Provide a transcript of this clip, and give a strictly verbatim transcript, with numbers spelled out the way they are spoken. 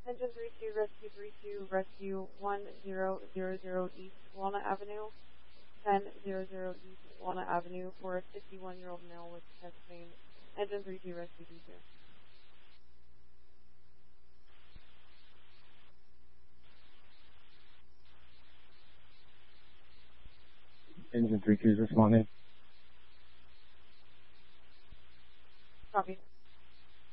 Engine three two, Rescue three two, Rescue one zero zero zero East Walnut Avenue, ten zero zero East Walnut Avenue for a fifty-one-year-old male with chest pain. Engine three two, Rescue three two. Engine three two is responding. Copy.